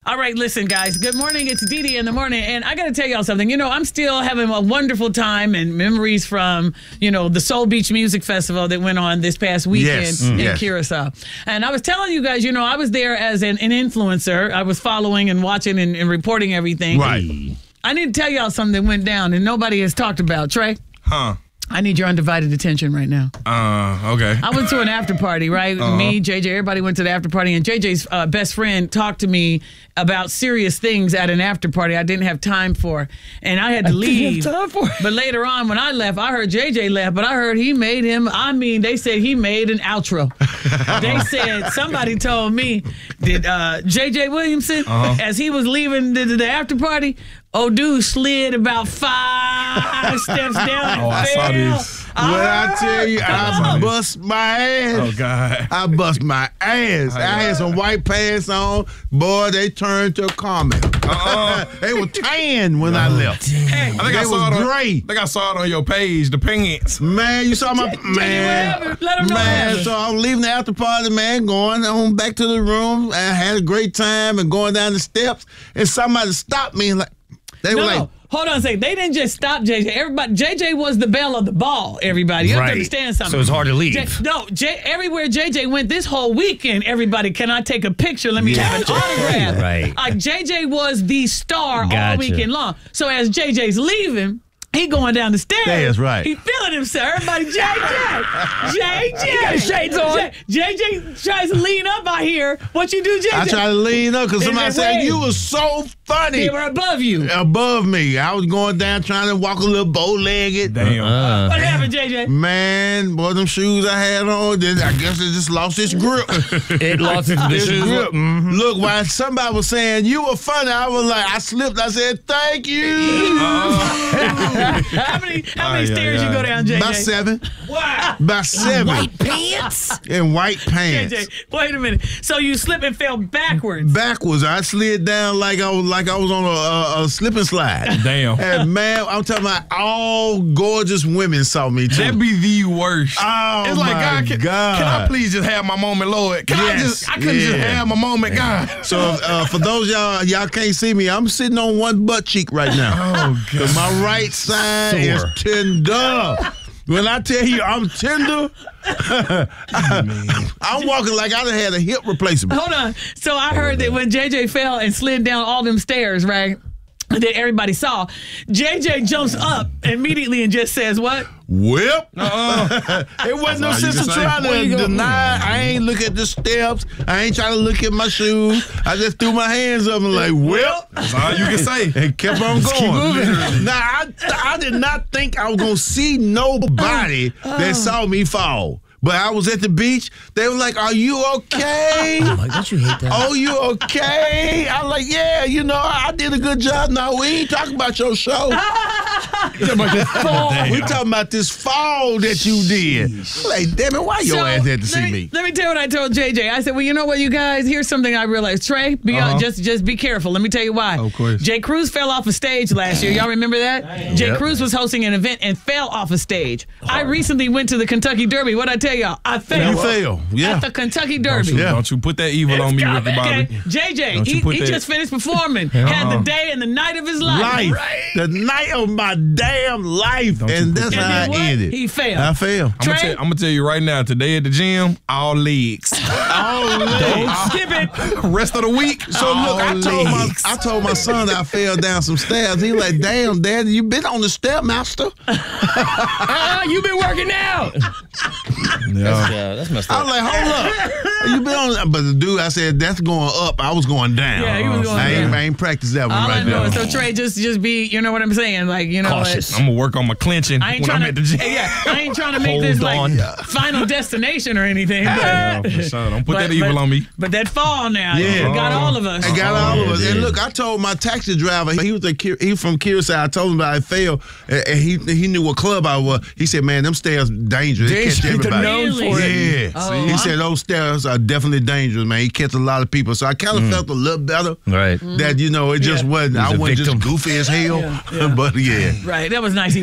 All right, listen, guys. Good morning. It's Dee Dee in the morning. And I got to tell y'all something. You know, I'm still having a wonderful time and memories from, the Soul Beach Music Festival that went on this past weekend in Curacao. And I was telling you guys, I was there as an influencer. I was following and watching and reporting everything. Right. I need to tell y'all something that went down and nobody has talked about. Trey? Huh? I need your undivided attention right now. Okay. I went to an after party, right? Me, JJ, everybody went to the after party, and JJ's best friend talked to me about serious things at an after party I didn't have time for, and I had to leave. But later on, when I left, I heard JJ left, but I heard he made him, they said he made an outro. They said, somebody told me that JJ Williamson, as he was leaving the after party, dude slid about 5 steps down and I saw this. I tell you, I bust my ass. Oh, God. I bust my ass. I had some white pants on. Boy, they turned to caramel. They were tan when I left. Hey, I think I saw it gray. I think I saw it on your page, the pants. Man, you saw my man. Let him know. Man, so I'm leaving the after party, man, going on back to the room. I had a great time and going down the steps, and somebody stopped me and they were like, hold on a second. They didn't just stop JJ. JJ was the belle of the ball, everybody. You have to understand something. So it's hard to leave. Everywhere JJ went this whole weekend, everybody, can I take a picture? Let me have an autograph. Right. JJ was the star all weekend long. So as JJ's leaving, he going down the stairs. That's right. He feeling himself. Everybody, JJ. You got shades on. JJ tries to lean up, I hear. What you do, JJ? I tried to lean up because somebody said, you were so funny. They were above you. Above me. I was going down trying to walk a little bow-legged. Damn. What happened, JJ? Man, boy, them shoes I had on, I guess it just lost its grip. It lost its grip. Look, while somebody was saying, you were funny, I was like, I slipped. I said, thank you. How many stairs you go down, JJ? About 7. Wow. About 7. White pants? In white pants. JJ, wait a minute. So you slipped and fell backwards? Backwards. I slid down like I was on a slip and slide. Damn. And man, I'm talking about all gorgeous women saw me too. That'd be the worst. Oh, it's like, my God. Can I please just have my moment, Lord? I couldn't just have my moment, God. So for those y'all can't see me, I'm sitting on one butt cheek right now. Oh, God. My right side is tender. When I tell you I'm tender, I'm walking like I done had a hip replacement. Hold on. So I heard that when JJ fell and slid down all them stairs, right, that everybody saw, JJ jumps up immediately and just says what? Whip. It wasn't no sense of trying to deny. I ain't look at the steps. I ain't trying to look at my shoes. I just threw my hands up and like, whip. That's all you can say. And kept on going. Now, I did not think I was going to see nobody that saw me fall. But I was at the beach. They were like, are you okay? I'm like, don't you hate that? Oh, you okay? I was like, yeah, I did a good job. No, we ain't talking about your show. We talking about this fall that you did. Like, damn it, why your ass had to see me? Let me tell you what I told JJ. I said, well, you know what, you guys? Here's something I realized. Trey, just be careful. Let me tell you why. Of course. Jay Cruz fell off a stage last year. Y'all remember that? Jay Cruz was hosting an event and fell off a stage. I recently went to the Kentucky Derby. What'd I tell y'all? I fell. You fell, at the Kentucky Derby. Don't you put that evil on me, Ricky Bobby. Okay. JJ, he just finished performing. Had the day and the night of his life. Right. The night of my damn life. And that's how I ended. He failed. I failed. Trey? I'm going to tell you right now, today at the gym, all legs. All legs. Don't skip it. Rest of the week, so look, I told my son that I fell down some stairs. He like, damn, Dad, you been on the step, master? You been working out. That's messed up. I was like, hold up. You been on, but the dude, I said, that's going up. I was going down. Yeah, he was going down. I ain't practiced that one all right I know now. So Trey, just be, you know what I'm saying? Like, cautious. I'm going to work on my clenching when I'm at the gym. I ain't trying to make this like final destination or anything. Don't put that evil on me. But that fall now, it got all of us. It got all of us. And look, I told my taxi driver, he was from Curacao. I told him that I failed, and he knew what club I was. He said, man, them stairs dangerous. They catch everybody. Really? Yeah. He said those stairs are definitely dangerous, man. He catch a lot of people. So I kind of felt a little better. Right. That, it just wasn't, I wasn't just goofy as hell. But yeah. Right. That was nice.